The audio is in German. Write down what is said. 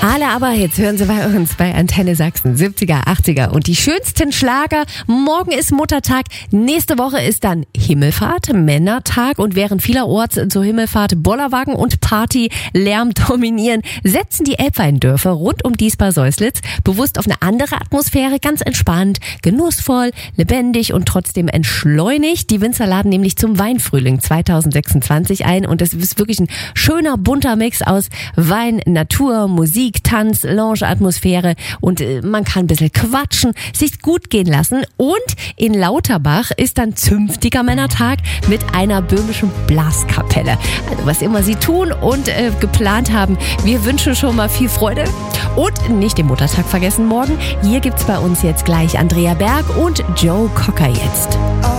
Alle aber jetzt hören Sie bei uns bei Antenne Sachsen, 70er, 80er und die schönsten Schlager. Morgen ist Muttertag, nächste Woche ist dann Himmelfahrt, Männertag und während vielerorts zur Himmelfahrt Bollerwagen und Partylärm dominieren, setzen die Elbweindörfer rund um Diesbar-Säuslitz bewusst auf eine andere Atmosphäre, ganz entspannt, genussvoll, lebendig und trotzdem entschleunigt. Die Winzer laden nämlich zum Weinfrühling 2026 ein und es ist wirklich ein schöner, bunter Mix aus Wein, Natur, Musik, Tanz, Lounge-Atmosphäre und man kann ein bisschen quatschen, sich gut gehen lassen. Und in Lauterbach ist dann zünftiger Männertag mit einer böhmischen Blaskapelle. Also was immer Sie tun und geplant haben, wir wünschen schon mal viel Freude und nicht den Muttertag vergessen morgen. Hier gibt's bei uns jetzt gleich Andrea Berg und Joe Cocker jetzt.